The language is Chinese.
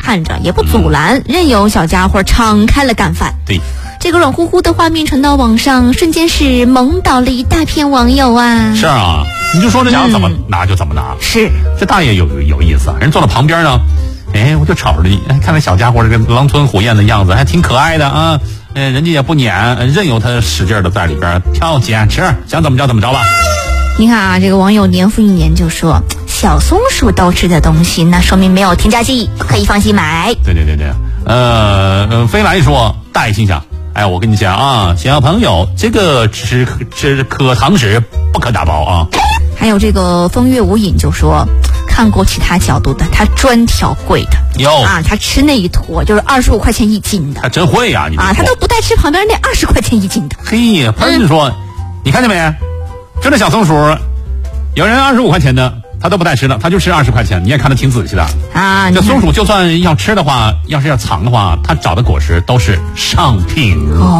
看着，也不阻拦，任由小家伙敞开了干饭。 对， 这个软乎乎的画面传到网上，瞬间是萌倒了一大片网友啊！ 是啊，你就说这想怎么拿就怎么拿。 是， 这大爷有意思啊，人坐在旁边呢，我就瞅着你，看那小家伙这个狼吞虎咽的样子，还挺可爱的啊。人家也不撵，任由他使劲的在里边挑拣吃，想怎么着怎么着吧。 你看啊，这个网友年复一年就说，小松鼠都吃的东西，那说明没有添加剂，可以放心买。 对，飞来说，大爷心想，我跟你讲啊，小朋友，这个吃可堂食，不可打包啊。 还有这个风月无影就说，看过其他角度的，他专挑贵的。他吃那一坨就是25块钱一斤的。 他真会呀，你他都不带吃旁边那20块钱一斤的。 嘿，喷子说，你看见没？就这小松鼠，有人25块钱的，他都不带吃的，他就吃20块钱，你也看得挺仔细的啊。这松鼠就算要吃的话，要是要藏的话，他找的果实都是上品。